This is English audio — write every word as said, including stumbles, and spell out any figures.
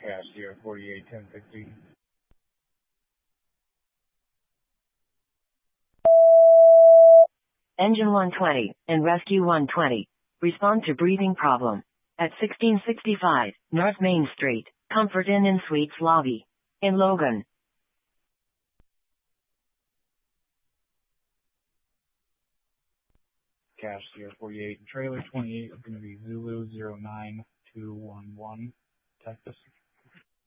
Cashier forty-eight ten sixty. Engine one twenty and Rescue one twenty. Respond to breathing problem. At sixteen sixty-five North Main Street, Comfort Inn and Suites Lobby. In Logan. Cashier forty-eight, trailer twenty-eight is going to be Zulu zero nine two one one, Texas.